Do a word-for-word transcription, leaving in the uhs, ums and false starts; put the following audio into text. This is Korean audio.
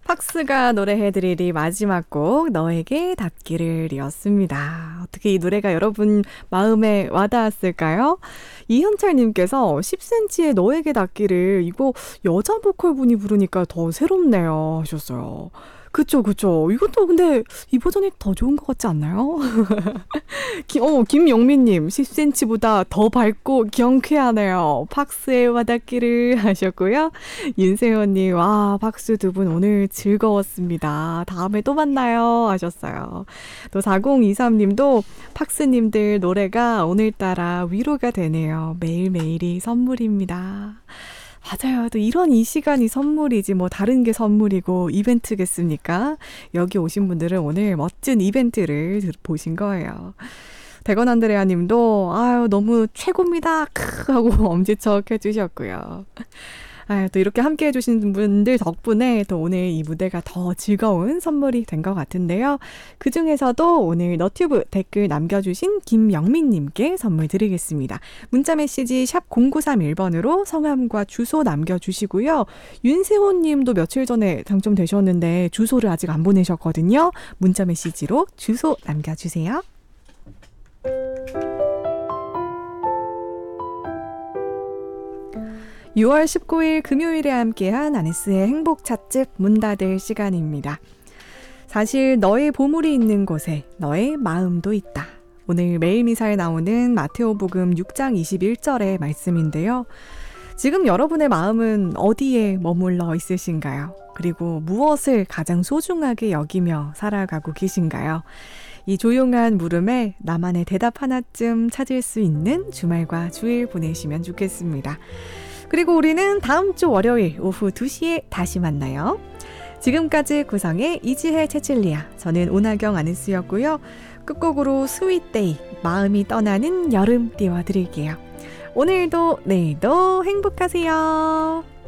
팍스가 노래해드리리 마지막 곡 너에게 닿기를 이었습니다. 어떻게 이 노래가 여러분 마음에 와닿았을까요? 이현철님께서 십 센티미터의 너에게 닿기를 이거 여자 보컬분이 부르니까 더 새롭네요 하셨어요. 그쵸 그쵸. 이것도 근데 이 버전이 더 좋은 것 같지 않나요? 기, 어, 김영민님 십 센티미터보다 더 밝고 경쾌하네요. 팍스에 와닿기를 하셨고요. 윤세호님 와 팍스 두 분 오늘 즐거웠습니다. 다음에 또 만나요 하셨어요. 또 사공이삼님도 팍스님들 노래가 오늘따라 위로가 되네요. 매일매일이 선물입니다. 맞아요. 또 이런 이 시간이 선물이지 뭐 다른 게 선물이고 이벤트겠습니까? 여기 오신 분들은 오늘 멋진 이벤트를 보신 거예요. 대건 안드레아 님도 아유 너무 최고입니다. 크 하고 엄지척 해주셨고요. 아유, 또 이렇게 함께 해주신 분들 덕분에 또 오늘 이 무대가 더 즐거운 선물이 된 것 같은데요. 그 중에서도 오늘 너튜브 댓글 남겨주신 김영민님께 선물 드리겠습니다. 문자메시지 샵 공구삼일 번으로 성함과 주소 남겨주시고요. 윤세호님도 며칠 전에 당첨되셨는데 주소를 아직 안 보내셨거든요. 문자메시지로 주소 남겨주세요. 유월 십구일 금요일에 함께한 아네스의 행복 찻집 문 닫을 시간입니다. 사실 너의 보물이 있는 곳에 너의 마음도 있다. 오늘 매일 미사에 나오는 마테오복음 육 장 이십일 절의 말씀인데요. 지금 여러분의 마음은 어디에 머물러 있으신가요? 그리고 무엇을 가장 소중하게 여기며 살아가고 계신가요? 이 조용한 물음에 나만의 대답 하나쯤 찾을 수 있는 주말과 주일 보내시면 좋겠습니다. 그리고 우리는 다음 주 월요일 오후 두 시에 다시 만나요. 지금까지 구성의 이지혜 채칠리아, 저는 오나경 아네스였고요. 끝곡으로 스윗데이, 마음이 떠나는 여름 띄워드릴게요. 오늘도 내일도 행복하세요.